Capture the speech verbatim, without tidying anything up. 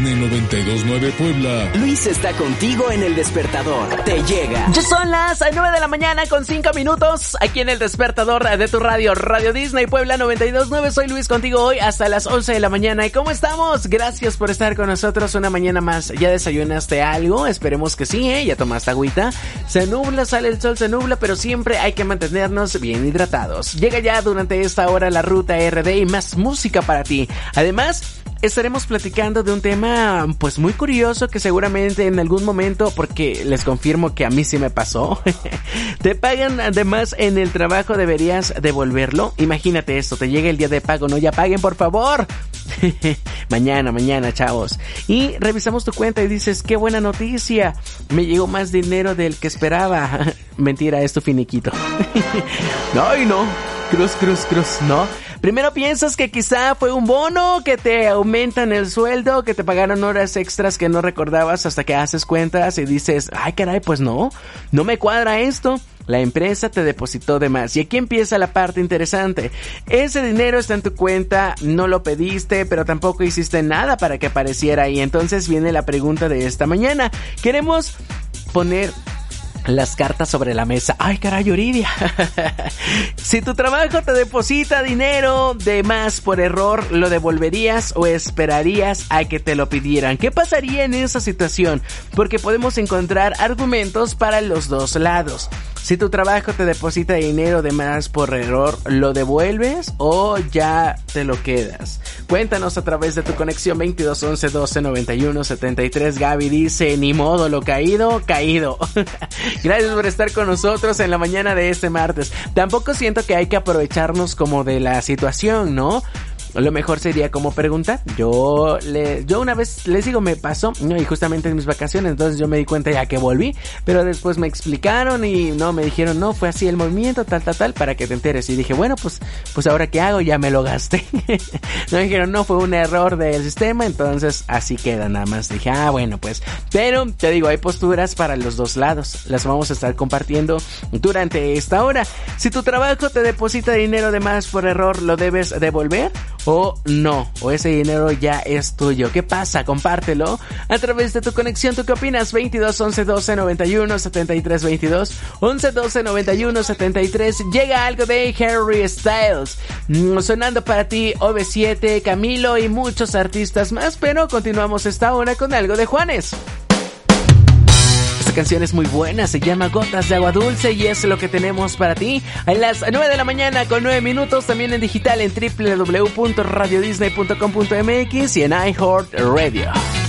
En noventa y dos punto nueve Puebla. Luis está contigo en El Despertador. Te llega. Ya son las nueve de la mañana con cinco minutos. Aquí en El Despertador de tu radio, Radio Disney Puebla noventa y dos punto nueve. Soy Luis contigo hoy hasta las once de la mañana. ¿Y cómo estamos? Gracias por estar con nosotros una mañana más. ¿Ya desayunaste algo? Esperemos que sí, ¿eh? ¿Ya tomaste agüita? Se nubla, sale el sol, se nubla, pero siempre hay que mantenernos bien hidratados. Llega ya durante esta hora la Ruta R D y más música para ti. Además, estaremos platicando de un tema pues muy curioso que seguramente en algún momento, porque les confirmo que a mí sí me pasó, te pagan además en el trabajo, ¿deberías devolverlo? Imagínate esto, te llega el día de pago, no, ya paguen por favor. mañana, mañana, chavos. Y revisamos tu cuenta y dices, qué buena noticia, me llegó más dinero del que esperaba. Mentira, es tu finiquito. No, y no, cruz, cruz, cruz, no. Primero piensas que quizá fue un bono, que te aumentan el sueldo, que te pagaron horas extras que no recordabas hasta que haces cuentas y dices, ay caray, pues no, no me cuadra esto. La empresa te depositó de más. Y aquí empieza la parte interesante. Ese dinero está en tu cuenta, no lo pediste, pero tampoco hiciste nada para que apareciera ahí. Entonces viene la pregunta de esta mañana. Queremos poner las cartas sobre la mesa. Ay, caray, Yuridia. Si tu trabajo te deposita dinero de más por error, ¿lo devolverías o esperarías a que te lo pidieran? ¿Qué pasaría en esa situación? Porque podemos encontrar argumentos para los dos lados. Si tu trabajo te deposita dinero de más por error, ¿lo devuelves o ya te lo quedas? Cuéntanos a través de tu conexión veintidós once doce noventa y uno setenta y tres. Gaby dice, ni modo, lo caído, caído. Gracias por estar con nosotros en la mañana de este martes. Tampoco siento que hay que aprovecharnos como de la situación, ¿no? Lo mejor sería como preguntar. Yo le, yo una vez les digo, me pasó, no, y justamente en mis vacaciones, entonces yo me di cuenta ya que volví, pero después me explicaron y no, me dijeron, no, fue así el movimiento, tal, tal, tal, para que te enteres. Y dije, bueno, pues, pues ahora qué hago, ya me lo gasté. No, me dijeron, no, fue un error del sistema, entonces así queda nada más. Dije, ah, bueno, pues, pero te digo, hay posturas para los dos lados, las vamos a estar compartiendo durante esta hora. Si tu trabajo te deposita dinero de más por error, ¿lo debes devolver o no? O ese dinero ya es tuyo. ¿Qué pasa? Compártelo a través de tu conexión. ¿Tú qué opinas? veintidós once doce noventa y uno setenta y tres veintidós once doce noventa y uno setenta y tres. Llega algo de Harry Styles sonando para ti, O V siete, Camilo y muchos artistas más, pero continuamos esta hora con algo de Juanes. Esta canción es muy buena, se llama Gotas de Agua Dulce y es lo que tenemos para ti a las nueve de la mañana con nueve minutos, también en digital en doble u doble u doble u punto radio disney punto com punto m x y en iHeartRadio.